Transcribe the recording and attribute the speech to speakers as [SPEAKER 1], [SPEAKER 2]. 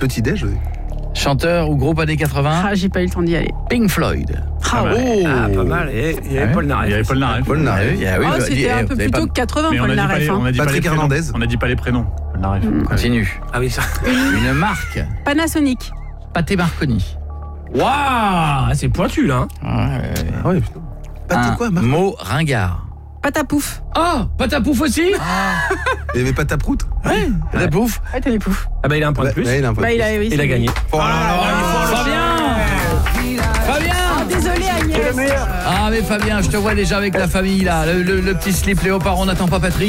[SPEAKER 1] Petit-déj.
[SPEAKER 2] Chanteur ou groupe années 80?
[SPEAKER 3] Ah, j'ai pas eu le temps d'y aller.
[SPEAKER 2] Pink Floyd.
[SPEAKER 3] Ah ouais.
[SPEAKER 4] Pas mal. Il y avait Paul Naref.
[SPEAKER 5] Il y avait Paul Naref.
[SPEAKER 1] Paul Naref.
[SPEAKER 3] C'était un peu plus tôt que 80
[SPEAKER 5] Mais
[SPEAKER 3] Paul Naref.
[SPEAKER 1] Patrick Hernandez.
[SPEAKER 5] On n'a dit pas les prénoms. Paul Naref.
[SPEAKER 2] Continue.
[SPEAKER 4] Ah oui, ça.
[SPEAKER 2] Une marque.
[SPEAKER 3] Panasonic.
[SPEAKER 2] Pâté Marconi.
[SPEAKER 4] Waouh, c'est pointu là.
[SPEAKER 1] Ah ouais, putain. Pâté quoi, Marc?
[SPEAKER 2] Mot ringard.
[SPEAKER 3] Patapouf.
[SPEAKER 2] Oh, patapouf aussi.
[SPEAKER 1] Il y avait pas ta proute?
[SPEAKER 2] Ouais, patapouf.
[SPEAKER 3] Ouais, t'as les poufs.
[SPEAKER 4] Ah bah il a un point de plus.
[SPEAKER 1] Ouais, il a un peu.
[SPEAKER 3] Bah, il
[SPEAKER 4] Il a gagné.
[SPEAKER 2] Fabien.
[SPEAKER 3] Désolé Agnès.
[SPEAKER 2] Ah mais Fabien, je te vois déjà avec la famille là, le petit slip léopard, on n'attend pas Patrick.